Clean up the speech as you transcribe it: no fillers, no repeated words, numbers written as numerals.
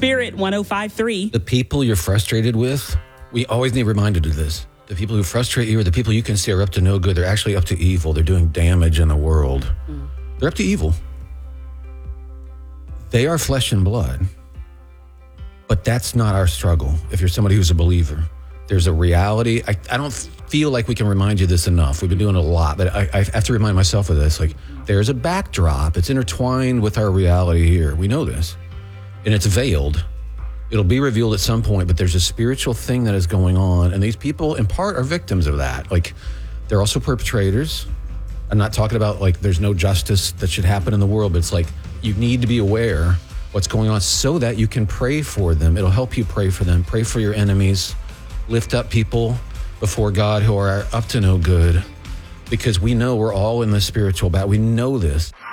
Spirit 105.3. The people you're frustrated with, we always need reminded of this. The people who frustrate you are the people you can see are up to no good. They're actually up to evil. They're doing damage in the world. They're up to evil. They are flesh and blood. But that's not our struggle. If you're somebody who's a believer, there's a reality. I don't feel like we can remind you this enough. We've been doing it a lot, but I have to remind myself of this. Like, there's a backdrop. It's intertwined with our reality here. We know this. And it's veiled. It'll be revealed at some point, but there's a spiritual thing that is going on. And these people, in part, are victims of that. Like, they're also perpetrators. I'm not talking about, like, there's no justice that should happen in the world, but it's like, you need to be aware what's going on so that you can pray for them. It'll help you pray for them. Pray for your enemies. Lift up people before God who are up to no good. Because we know we're all in the spiritual battle. We know this.